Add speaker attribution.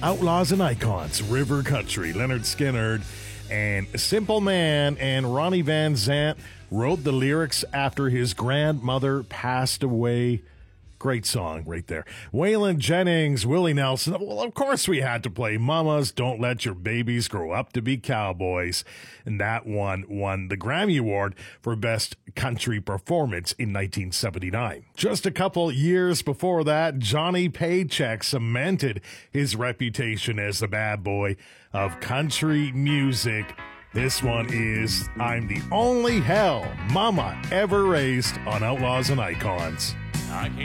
Speaker 1: Outlaws and Icons, River Country. Leonard Skinner and Simple Man and Ronnie Van Zant wrote the lyrics after his grandmother passed away. Great song right there. Waylon Jennings, Willie Nelson. Well, of course we had to play Mamas Don't Let Your Babies Grow Up to Be Cowboys. And that one won the Grammy Award for Best Country Performance in 1979. Just a couple years before that, Johnny Paycheck cemented his reputation as the bad boy of country music. This one is I'm the Only Hell Mama Ever Raised on Outlaws and Icons.